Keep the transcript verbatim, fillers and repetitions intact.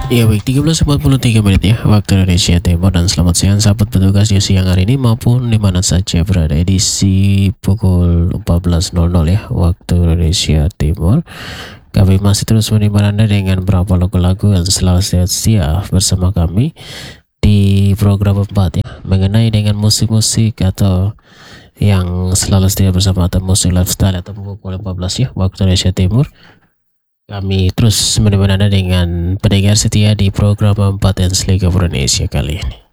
Ya baik, tiga belas empat puluh tiga menit ya waktu Indonesia Timur, dan selamat siang sahabat petugas di siang hari ini maupun dimana saja berada, edisi pukul empat belas nol nol ya waktu Indonesia Timur. Kami masih terus menimba Anda dengan beberapa lagu-lagu yang selalu setia bersama kami di program empat ya, mengenai dengan musik-musik atau yang selalu setia bersama atau musik lifestyle atau pukul empat belas ya waktu Indonesia Timur. Kami terus menemani Anda dengan pendengar setia di program empat Dance League of Indonesia kali ini.